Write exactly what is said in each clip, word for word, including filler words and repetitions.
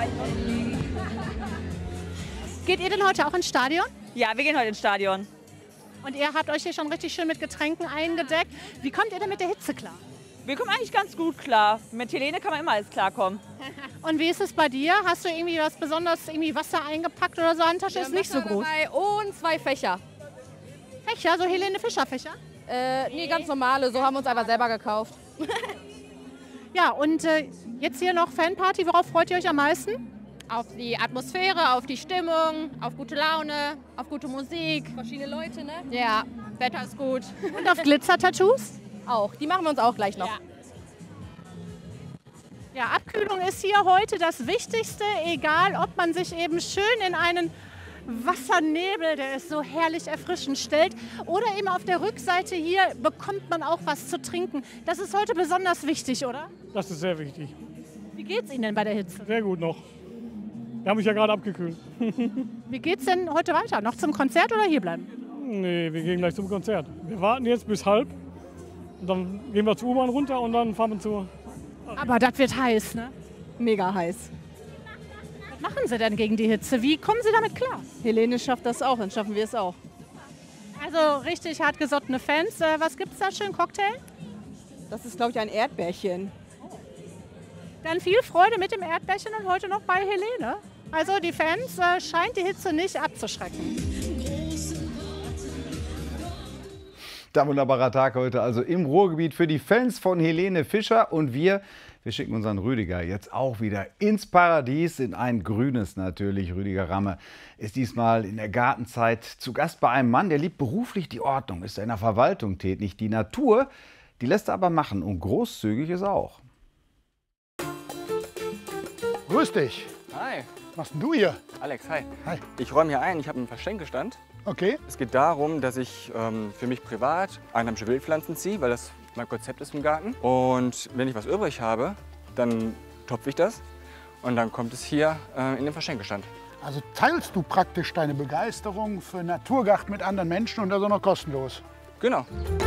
Geht ihr denn heute auch ins Stadion? Ja, wir gehen heute ins Stadion. Und ihr habt euch hier schon richtig schön mit Getränken eingedeckt. Wie kommt ihr denn mit der Hitze klar? Wir kommen eigentlich ganz gut klar. Mit Helene kann man immer alles klarkommen. Und wie ist es bei dir? Hast du irgendwie was besonders, irgendwie Wasser eingepackt oder so? Handtasche ist nicht so groß. Und zwei Fächer. Fächer, so Helene Fischer Fächer? Äh, nee, ganz normale, so haben wir uns einfach selber gekauft. Ja, und äh, jetzt hier noch Fanparty. Worauf freut ihr euch am meisten? Auf die Atmosphäre, auf die Stimmung, auf gute Laune, auf gute Musik. Verschiedene Leute, ne? Ja, Wetter ist gut. Und auf Glitzer-Tattoos? Auch, die machen wir uns auch gleich noch. Ja. Ja, Abkühlung ist hier heute das Wichtigste, egal ob man sich eben schön in einen Wassernebel, der ist so herrlich erfrischend, stellt, oder eben auf der Rückseite hier bekommt man auch was zu trinken. Das ist heute besonders wichtig, oder? Das ist sehr wichtig. Wie geht's Ihnen denn bei der Hitze? Sehr gut noch. Wir haben mich ja gerade abgekühlt. Wie geht's denn heute weiter? Noch zum Konzert oder hier bleiben? Nee, wir gehen gleich zum Konzert. Wir warten jetzt bis halb. Und dann gehen wir zur U-Bahn runter und dann fahren wir zur... Aber das wird heiß, ne? Mega heiß. Was machen Sie denn gegen die Hitze? Wie kommen Sie damit klar? Helene schafft das auch, dann schaffen wir es auch. Also richtig hartgesottene Fans. Äh, was gibt's da schön? Cocktail? Das ist, glaube ich, ein Erdbärchen. Dann viel Freude mit dem Erdbärchen und heute noch bei Helene. Also die Fans äh, scheint die Hitze nicht abzuschrecken. Der wunderbarer Tag heute also im Ruhrgebiet für die Fans von Helene Fischer. Und wir, wir schicken unseren Rüdiger jetzt auch wieder ins Paradies, in ein grünes natürlich. Rüdiger Ramme ist diesmal in der Gartenzeit zu Gast bei einem Mann, der liebt beruflich die Ordnung, ist in der Verwaltung tätig. Die Natur, die lässt er aber machen und großzügig ist er auch. Grüß dich. Hi. Was machst denn du hier? Alex, hi. Hi. Ich räume hier ein, ich habe einen Verschenkgestand. Okay. Es geht darum, dass ich ähm, für mich privat einheimische Wildpflanzen ziehe, weil das mein Konzept ist im Garten. Und wenn ich was übrig habe, dann topfe ich das und dann kommt es hier äh, in den Verschenkgestand. Also teilst du praktisch deine Begeisterung für Naturgarten mit anderen Menschen und das auch noch kostenlos? Genau.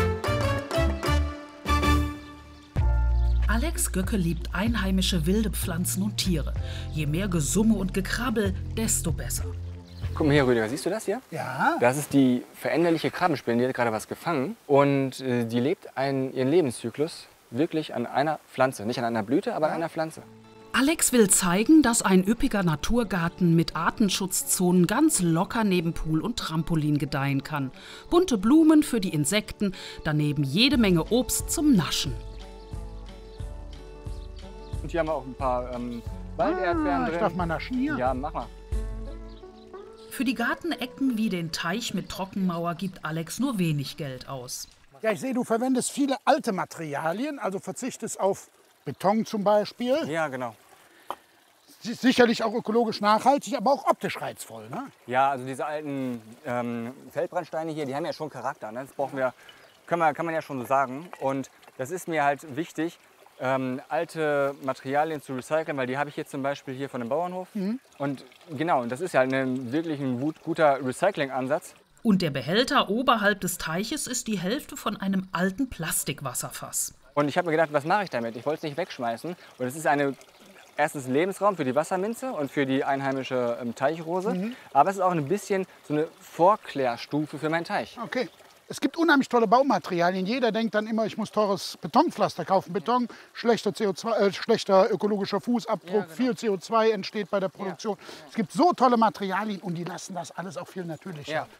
Alex Göcke liebt einheimische wilde Pflanzen und Tiere. Je mehr Gesumme und Gekrabbel, desto besser. Guck mal hier, Rüdiger, siehst du das hier? Ja. Das ist die veränderliche Krabbenspinne, die hat gerade was gefangen. Und äh, die lebt einen, ihren Lebenszyklus wirklich an einer Pflanze. Nicht an einer Blüte, aber an einer Pflanze. Alex will zeigen, dass ein üppiger Naturgarten mit Artenschutzzonen ganz locker neben Pool und Trampolin gedeihen kann. Bunte Blumen für die Insekten, daneben jede Menge Obst zum Naschen. Und hier haben wir auch ein paar ähm, Walderdbeeren ah, drin. Ich darf mal naschen hier? Ja, mach mal. Für die Gartenecken wie den Teich mit Trockenmauer gibt Alex nur wenig Geld aus. Ja, ich sehe, du verwendest viele alte Materialien, also verzichtest auf Beton zum Beispiel. Ja, genau. Sicherlich auch ökologisch nachhaltig, aber auch optisch reizvoll, ne? Ja, also diese alten ähm, Feldbrandsteine hier, die haben ja schon Charakter. Ne? Das brauchen wir, können wir, kann man ja schon so sagen. Und das ist mir halt wichtig, ähm, alte Materialien zu recyceln, weil die habe ich jetzt zum Beispiel hier von dem Bauernhof. Mhm. Und genau, und das ist ja ein, wirklich ein gut, guter Recycling-Ansatz. Und der Behälter oberhalb des Teiches ist die Hälfte von einem alten Plastikwasserfass. Und ich habe mir gedacht, was mache ich damit? Ich wollte es nicht wegschmeißen. Und es ist eine, erstens Lebensraum für die Wasserminze und für die einheimische ähm, Teichrose. Mhm. Aber es ist auch ein bisschen so eine Vorklärstufe für meinen Teich. Okay. Es gibt unheimlich tolle Baumaterialien. Jeder denkt dann immer, ich muss teures Betonpflaster kaufen. Beton, schlechter, C O zwei, äh, schlechter ökologischer Fußabdruck, ja, genau. Viel C O zwei entsteht bei der Produktion. Ja. Es gibt so tolle Materialien und die lassen das alles auch viel natürlicher. Ja.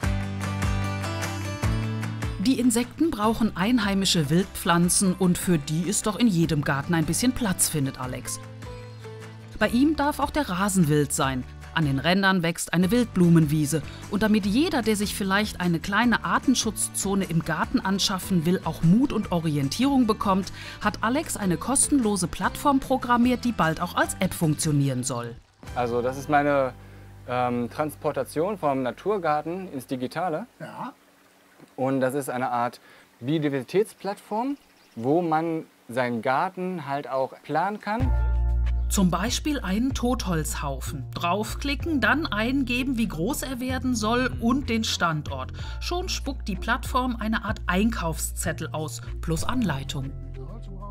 Die Insekten brauchen einheimische Wildpflanzen und für die ist doch in jedem Garten ein bisschen Platz, findet Alex. Bei ihm darf auch der Rasen wild sein. An den Rändern wächst eine Wildblumenwiese. Und damit jeder, der sich vielleicht eine kleine Artenschutzzone im Garten anschaffen will, auch Mut und Orientierung bekommt, hat Alex eine kostenlose Plattform programmiert, die bald auch als App funktionieren soll. Also das ist meine ähm, Transportation vom Naturgarten ins Digitale. Ja. Und das ist eine Art Biodiversitätsplattform, wo man seinen Garten halt auch planen kann. Zum Beispiel einen Totholzhaufen. Draufklicken, dann eingeben, wie groß er werden soll und den Standort. Schon spuckt die Plattform eine Art Einkaufszettel aus, plus Anleitung.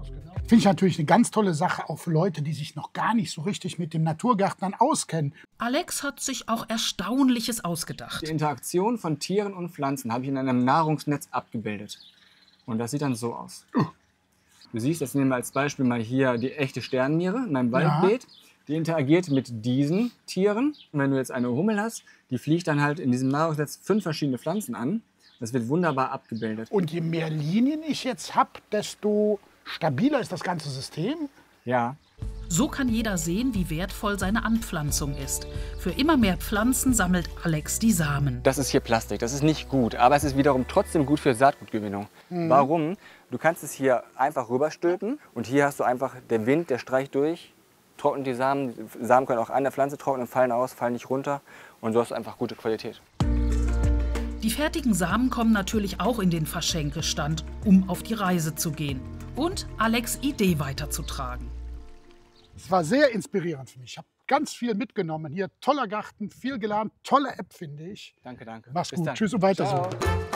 Finde ich natürlich eine ganz tolle Sache, auch für Leute, die sich noch gar nicht so richtig mit dem Naturgärtnern auskennen. Alex hat sich auch Erstaunliches ausgedacht. Die Interaktion von Tieren und Pflanzen habe ich in einem Nahrungsnetz abgebildet. Und das sieht dann so aus. Uh. Du siehst, jetzt nehmen wir als Beispiel mal hier die echte Sternenniere in meinem Waldbeet. Ja. Die interagiert mit diesen Tieren. Und wenn du jetzt eine Hummel hast, die fliegt dann halt in diesem Nahrungsnetz fünf verschiedene Pflanzen an. Das wird wunderbar abgebildet. Und je mehr Linien ich jetzt habe, desto stabiler ist das ganze System? Ja. So kann jeder sehen, wie wertvoll seine Anpflanzung ist. Für immer mehr Pflanzen sammelt Alex die Samen. Das ist hier Plastik, das ist nicht gut, aber es ist wiederum trotzdem gut für Saatgutgewinnung. Mhm. Warum? Du kannst es hier einfach rüberstülpen und hier hast du einfach, der Wind, der streicht durch, trocknet die Samen. Die Samen können auch an der Pflanze trocknen, fallen aus, fallen nicht runter und so hast du einfach gute Qualität. Die fertigen Samen kommen natürlich auch in den Verschenkestand, um auf die Reise zu gehen und Alex' Idee weiterzutragen. Es war sehr inspirierend für mich. Ich habe ganz viel mitgenommen. Hier toller Garten, viel gelernt, tolle App, finde ich. Danke, danke. Mach's Bis gut. dann. Tschüss und weiter Ciao. so.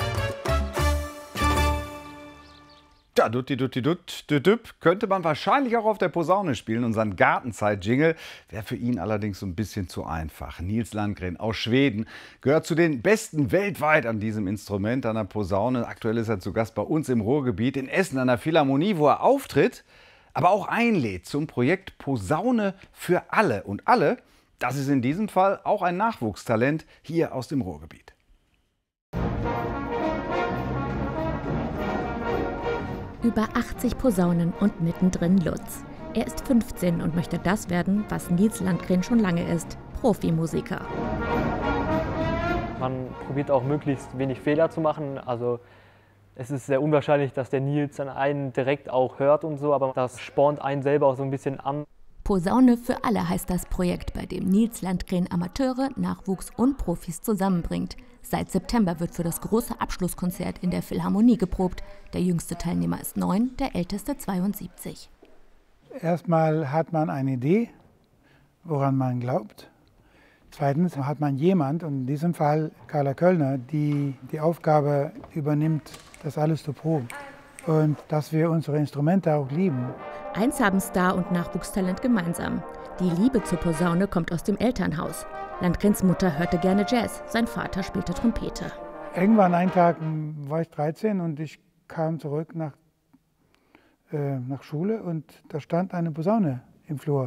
Ja, dutti dutti dutt, düt, düt, könnte man wahrscheinlich auch auf der Posaune spielen. Unseren Gartenzeit-Jingle wäre für ihn allerdings so ein bisschen zu einfach. Nils Landgren aus Schweden gehört zu den Besten weltweit an diesem Instrument, an der Posaune. Aktuell ist er zu Gast bei uns im Ruhrgebiet in Essen an der Philharmonie, wo er auftritt, aber auch einlädt zum Projekt Posaune für alle. Und alle, das ist in diesem Fall auch ein Nachwuchstalent hier aus dem Ruhrgebiet. Über achtzig Posaunen und mittendrin Lutz. Er ist fünfzehn und möchte das werden, was Nils Landgren schon lange ist: Profimusiker. Man probiert auch möglichst wenig Fehler zu machen. Also es ist sehr unwahrscheinlich, dass der Nils dann einen direkt auch hört und so, aber das spornt einen selber auch so ein bisschen an. Posaune für alle heißt das Projekt, bei dem Nils Landgren Amateure, Nachwuchs und Profis zusammenbringt. Seit September wird für das große Abschlusskonzert in der Philharmonie geprobt. Der jüngste Teilnehmer ist neun, der älteste zweiundsiebzig. Erstmal hat man eine Idee, woran man glaubt. Zweitens hat man jemand, und in diesem Fall Carla Köllner, die die Aufgabe übernimmt, das alles zu proben. Und dass wir unsere Instrumente auch lieben. Eins haben Star und Nachwuchstalent gemeinsam. Die Liebe zur Posaune kommt aus dem Elternhaus. Landgrens Mutter hörte gerne Jazz, sein Vater spielte Trompete. Irgendwann einen Tag war ich dreizehn und ich kam zurück nach, äh, nach Schule und da stand eine Posaune im Flur,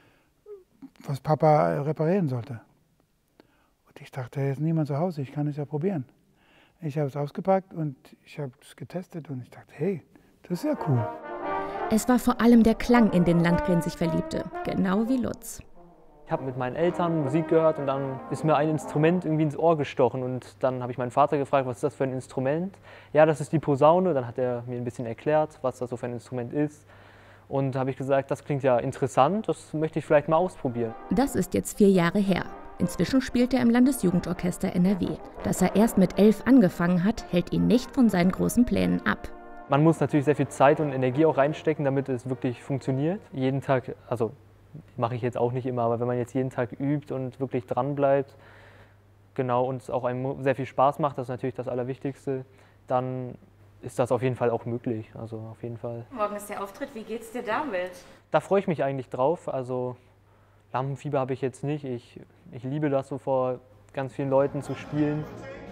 was Papa reparieren sollte. Und ich dachte, hier ist niemand zu Hause, ich kann es ja probieren. Ich habe es ausgepackt und ich habe es getestet und ich dachte, hey, das ist ja cool. Es war vor allem der Klang, in den Landgren sich verliebte, genau wie Lutz. Ich habe mit meinen Eltern Musik gehört und dann ist mir ein Instrument irgendwie ins Ohr gestochen und dann habe ich meinen Vater gefragt, was ist das für ein Instrument? Ja, das ist die Posaune. Dann hat er mir ein bisschen erklärt, was das so für ein Instrument ist. Und habe ich gesagt, das klingt ja interessant, das möchte ich vielleicht mal ausprobieren. Das ist jetzt vier Jahre her. Inzwischen spielt er im Landesjugendorchester N R W. Dass er erst mit elf angefangen hat, hält ihn nicht von seinen großen Plänen ab. Man muss natürlich sehr viel Zeit und Energie auch reinstecken, damit es wirklich funktioniert. Jeden Tag, also mache ich jetzt auch nicht immer, aber wenn man jetzt jeden Tag übt und wirklich dran bleibt, genau, und es auch einem sehr viel Spaß macht, das ist natürlich das Allerwichtigste, dann ist das auf jeden Fall auch möglich. Also auf jeden Fall. Morgen ist der Auftritt, wie geht's dir damit? Da freue ich mich eigentlich drauf. Also Lampenfieber habe ich jetzt nicht. Ich, ich liebe das, so vor ganz vielen Leuten zu spielen.